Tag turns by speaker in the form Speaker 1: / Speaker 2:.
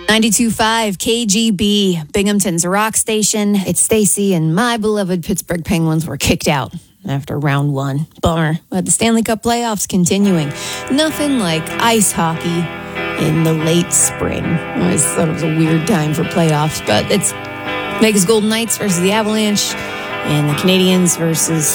Speaker 1: 92.5 KGB, Binghamton's rock station. It's Stacy, and my beloved Pittsburgh Penguins were kicked out after round one. Bummer. But the Stanley Cup playoffs continuing. Nothing like ice hockey in the late spring. I always thought it was a weird time for playoffs, but it's Vegas Golden Knights versus the Avalanche and the Canadiens versus